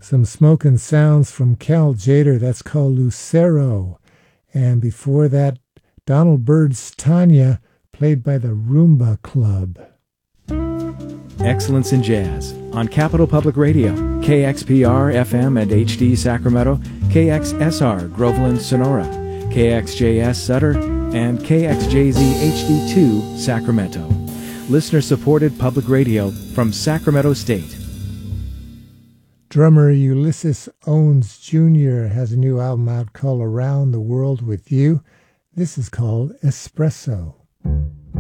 Some smoking sounds from Cal Jader. That's called Lucero. And before that, Donald Byrd's Tanya, played by the Roomba Club. Excellence in Jazz on Capital Public Radio, KXPR FM and HD Sacramento, KXSR Groveland Sonora, KXJS Sutter, and KXJZ HD2 Sacramento. Listener-supported public radio from Sacramento State. Drummer Ulysses Owens Jr. has a new album out called Around the World with You. This is called Espresso.